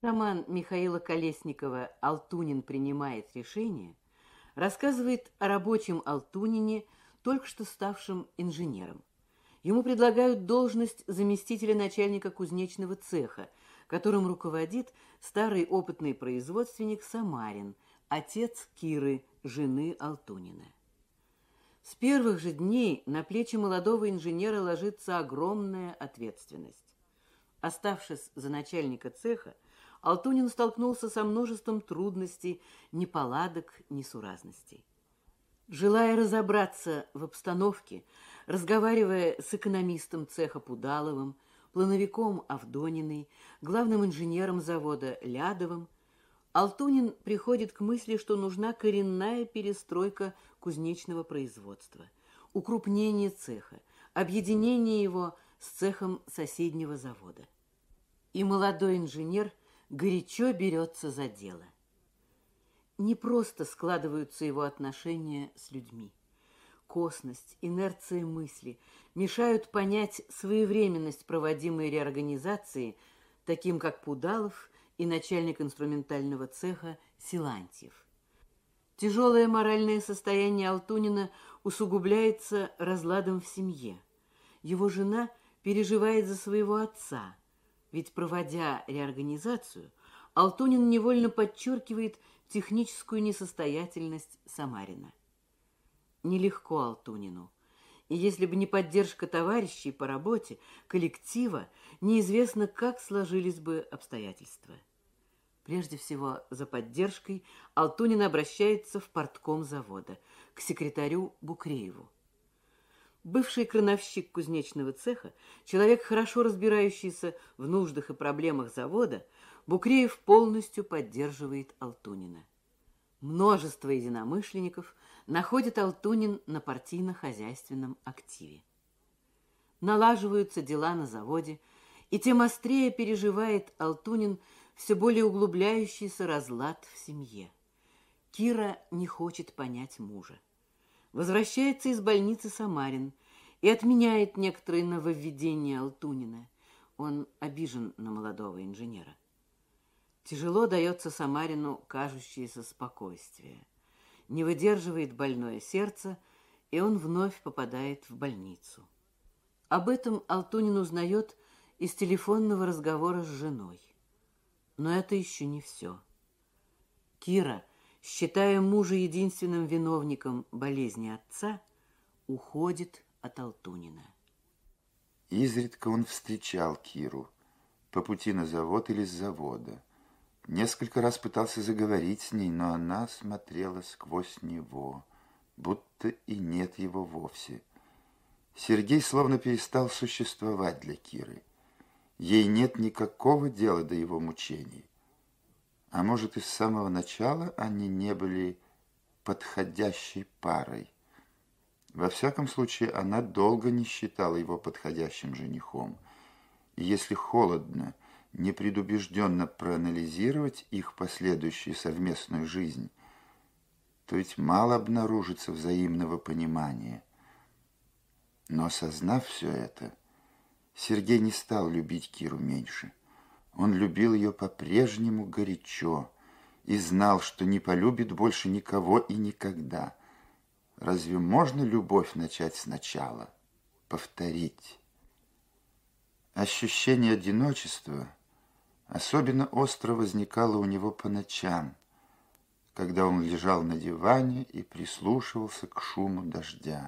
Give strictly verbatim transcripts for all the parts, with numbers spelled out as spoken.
Роман Михаила Колесникова «Алтунин принимает решение» рассказывает о рабочем Алтунине, только что ставшем инженером. Ему предлагают должность заместителя начальника кузнечного цеха, которым руководит старый опытный производственник Самарин, отец Киры, жены Алтунина. С первых же дней на плечи молодого инженера ложится огромная ответственность. Оставшись за начальника цеха, Алтунин столкнулся со множеством трудностей, неполадок, несуразностей. Желая разобраться в обстановке, разговаривая с экономистом цеха Пудаловым, плановиком Авдониной, главным инженером завода Лядовым, Алтунин приходит к мысли, что нужна коренная перестройка кузнечного производства, укрупнение цеха, объединение его с цехом соседнего завода. И молодой инженер горячо берется за дело. Не просто складываются его отношения с людьми. Косность, инерция мысли мешают понять своевременность проводимой реорганизации, таким как Пудалов и начальник инструментального цеха Силантьев. Тяжелое моральное состояние Алтунина усугубляется разладом в семье. Его жена переживает за своего отца, ведь, проводя реорганизацию, Алтунин невольно подчеркивает техническую несостоятельность Самарина. Нелегко Алтунину, и если бы не поддержка товарищей по работе, коллектива, неизвестно, как сложились бы обстоятельства. Прежде всего, за поддержкой Алтунин обращается в партком завода, к секретарю Букрееву. Бывший крановщик кузнечного цеха, человек, хорошо разбирающийся в нуждах и проблемах завода, Букреев полностью поддерживает Алтунина. Множество единомышленников находит Алтунин на партийно-хозяйственном активе. Налаживаются дела на заводе, и тем острее переживает Алтунин все более углубляющийся разлад в семье. Кира не хочет понять мужа. Возвращается из больницы Самарин и отменяет некоторые нововведения Алтунина. Он обижен на молодого инженера. Тяжело дается Самарину кажущееся спокойствие. Не выдерживает больное сердце, и он вновь попадает в больницу. Об этом Алтунин узнает из телефонного разговора с женой. Но это еще не все. Кира, считая мужа единственным виновником болезни отца, уходит от Алтунина. Изредка он встречал Киру по пути на завод или с завода. Несколько раз пытался заговорить с ней, но она смотрела сквозь него, будто и нет его вовсе. Сергей словно перестал существовать для Киры. Ей нет никакого дела до его мучений. А может, и с самого начала они не были подходящей парой. Во всяком случае, она долго не считала его подходящим женихом. И если холодно, непредубежденно проанализировать их последующую совместную жизнь, то ведь мало обнаружится взаимного понимания. Но осознав все это, Сергей не стал любить Киру меньше. Он любил ее по-прежнему горячо и знал, что не полюбит больше никого и никогда. Разве можно любовь начать сначала, повторить? Ощущение одиночества особенно остро возникало у него по ночам, когда он лежал на диване и прислушивался к шуму дождя.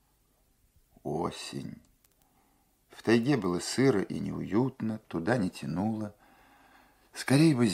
Осень. В тайге было сыро и неуютно, туда не тянуло. Скорее бы